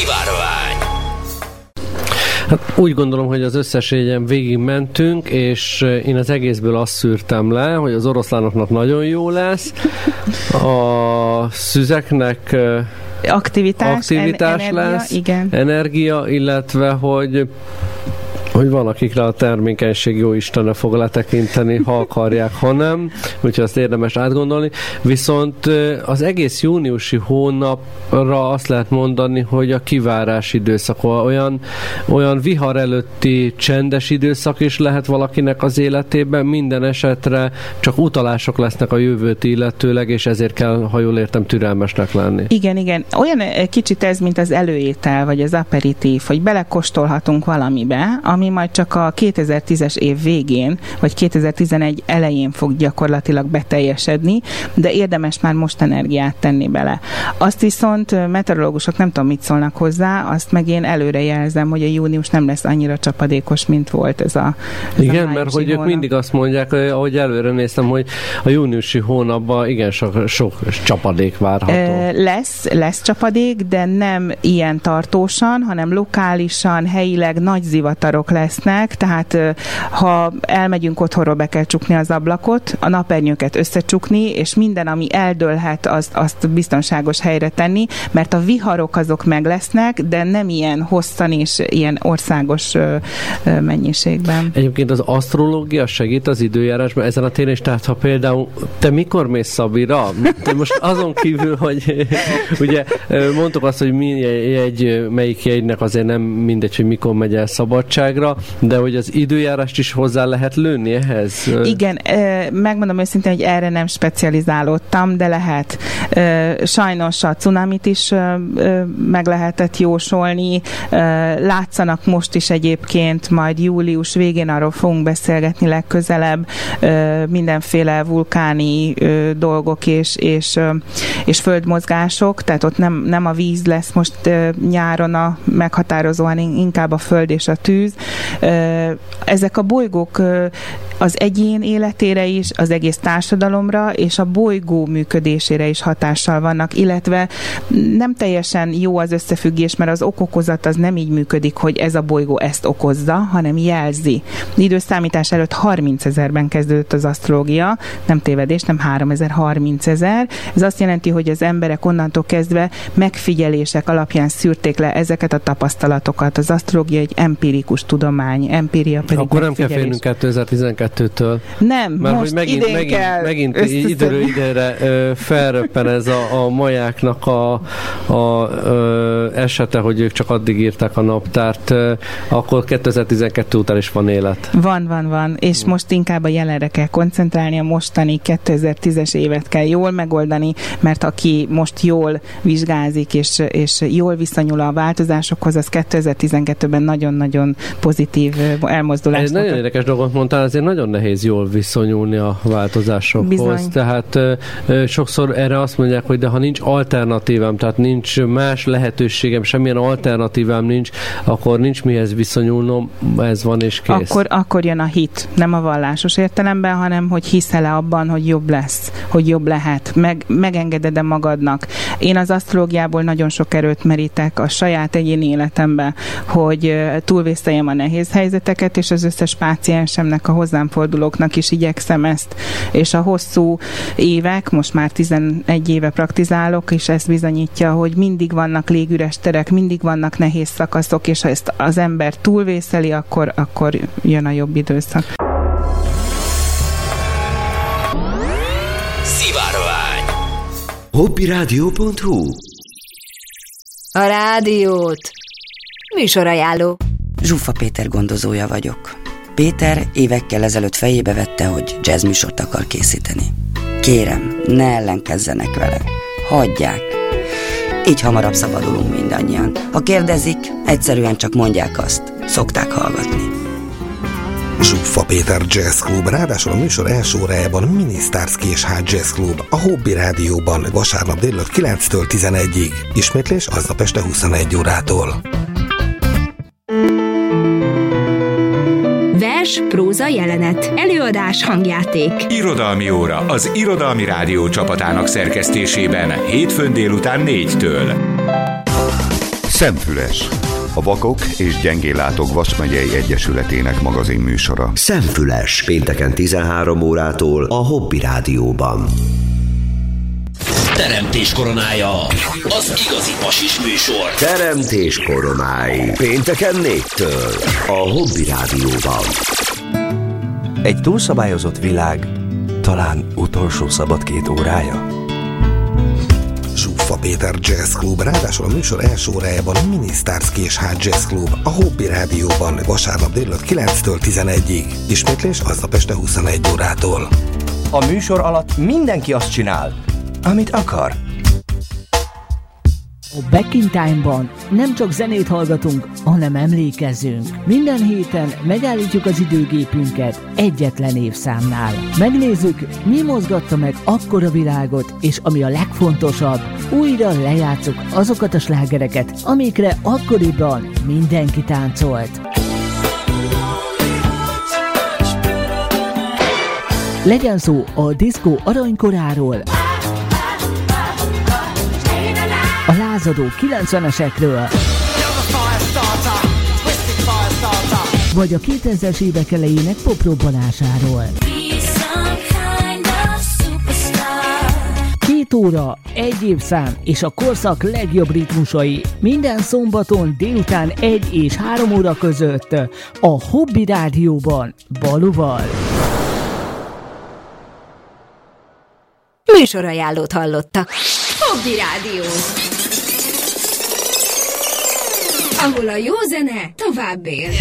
Szivárvány. Hát úgy gondolom, hogy az összes jegyen végig mentünk, és én az egészből azt szűrtem le, hogy az oroszlánoknak nagyon jó lesz, a szüzeknek aktivitás energia, lesz, igen. energia, illetve hogy van, akikre a termékenység jó Istene fog letekinteni, ha akarják, ha nem, úgyhogy azt érdemes átgondolni. Viszont az egész júniusi hónapra azt lehet mondani, hogy a kivárás időszak, olyan vihar előtti csendes időszak is lehet valakinek az életében, minden esetre csak utalások lesznek a jövőt illetőleg, és ezért kell, ha jól értem, türelmesnek lenni. Igen. Olyan kicsit ez, mint az előétel, vagy az aperitív, hogy belekóstolhatunk valamibe, ami majd csak a 2010-es év végén, vagy 2011 elején fog gyakorlatilag beteljesedni, de érdemes már most energiát tenni bele. Azt viszont meteorológusok nem tudom, mit szólnak hozzá, azt meg én előre jelzem, hogy a június nem lesz annyira csapadékos, mint volt ez a igen, mert hogy ők mindig azt mondják, ahogy előre néztem, hogy a júniusi hónapban igen sok csapadék várható. Lesz csapadék, de nem ilyen tartósan, hanem lokálisan, helyileg nagy zivatarok lesznek, tehát ha elmegyünk otthonról, be kell csukni az ablakot, a napernyőket összecsukni, és minden, ami eldőlhet, azt biztonságos helyre tenni, mert a viharok azok meg lesznek, de nem ilyen hosszan és ilyen országos mennyiségben. Egyébként az asztrológia segít az időjárásban ezen a téren is, tehát ha például te mikor mész Szabira? Te most azon kívül, hogy ugye mondtuk azt, hogy melyik jegynek azért nem mindegy, hogy mikor megy el szabadságra, de hogy az időjárást is hozzá lehet lőni ehhez? Igen, megmondom őszintén, hogy erre nem specializálódtam, de lehet. Sajnos a cunamit is meg lehetett jósolni. Látszanak most is egyébként, majd július végén arról fogunk beszélgetni legközelebb, mindenféle vulkáni dolgok és földmozgások, tehát ott nem a víz lesz most nyáron a meghatározóan, inkább a föld és a tűz. Ezek a bolygók az egyén életére is, az egész társadalomra és a bolygó működésére is hatással vannak, illetve nem teljesen jó az összefüggés, mert az okokozat az nem így működik, hogy ez a bolygó ezt okozza, hanem jelzi. Időszámítás előtt 30 000-ben kezdődött az asztrológia, nem tévedés, nem 3000, 30 000. Ez azt jelenti, hogy az emberek onnantól kezdve megfigyelések alapján szűrték le ezeket a tapasztalatokat. Az asztrológia egy empirikus tudomány, empíria pedig akkor nem kell félnünk 2012-től. Nem, mert most hogy megint időről időre felröppen ez a majáknak a esete, hogy ők csak addig írták a naptárt, akkor 2012 után is van élet. Van. És most inkább a jelenre kell koncentrálni, a mostani 2010-es évet kell jól megoldani, mert aki most jól vizsgázik és jól viszonyul a változásokhoz, az 2012-ben nagyon-nagyon pozitív elmozdulás. Ez nagyon érdekes dolgot mondtál, azért nagyon nehéz jól viszonyulni a változásokhoz. Bizony. Tehát sokszor erre azt mondják, hogy de ha nincs alternatívám, tehát nincs más lehetőségem, semmilyen alternatívám nincs, akkor nincs mihez viszonyulnom, ez van és kész. Akkor jön a hit, nem a vallásos értelemben, hanem hogy hiszel-e abban, hogy jobb lesz, hogy jobb lehet, megengeded-e magadnak. Én az asztrológiából nagyon sok erőt merítek a saját egyéni életembe, hogy túlvészeljem a nehéz helyzeteket, és az összes páciensemnek, a hozzám fordulóknak is igyekszem ezt. És a hosszú évek, most már 11 éve praktizálok, és ez bizonyítja, hogy mindig vannak légüres terek, mindig vannak nehéz szakaszok, és ha ezt az ember túlvészeli, akkor jön a jobb időszak. Szivárvány. Hobbyradio.hu. A rádiót. Műsorajánló. Zsuffa Péter gondozója vagyok. Péter évekkel ezelőtt fejébe vette, hogy jazzműsort akar készíteni. Kérem, ne ellenkezzenek vele. Hagyják. Így hamarabb szabadulunk mindannyian. Ha kérdezik, egyszerűen csak mondják azt. Szokták hallgatni. Zsuffa Péter Jazz Club, ráadásul a műsor első órájában Mini Starsky és High Jazz Club, a Hobby Rádióban vasárnap délután 9-től 11-ig. Ismétlés aznap este 21 órától. Vers, próza, jelenet, előadás, hangjáték. Irodalmi óra az Irodalmi Rádió csapatának szerkesztésében hétfőn délután 4-től. Szemfüles. A Vakok és Gyengéllátók Vas megyei egyesületének magazin műsora. Szemfüles. Pénteken 13 órától a Hobby Rádióban. Teremtés koronája. Az igazi pasis műsor. Teremtés koronái. Pénteken 4-től a Hobby Rádióban. Egy túlszabályozott világ talán utolsó szabad 2 órája. Zsuffa Péter Jazz Club, ráadásul a műsor első órájában Minisztárszki és Hád Jazz Club, a Hobby Rádióban vasárnap délután 9-től 11-ig. Ismétlés aznap este 21 órától. A műsor alatt mindenki azt csinál, amit akar. A Back in Time-ban nem csak zenét hallgatunk, hanem emlékezzünk. Minden héten megállítjuk az időgépünket egyetlen évszámnál. Megnézzük, mi mozgatta meg akkor a világot, és ami a legfontosabb, újra lejátszuk azokat a slágereket, amikre akkoriban mindenki táncolt. Legyen szó a diszkó aranykoráról, a lázadó 90-esekről, vagy a 2000-es évek elejének poprobbanásáról. 2 óra, 1 évszám és a korszak legjobb ritmusai minden szombaton délután 1 és 3 óra között a Hobby Rádióban Baluval. Műsorajánlót hallottak. Hobby Rádió, ahol a jó zene tovább él.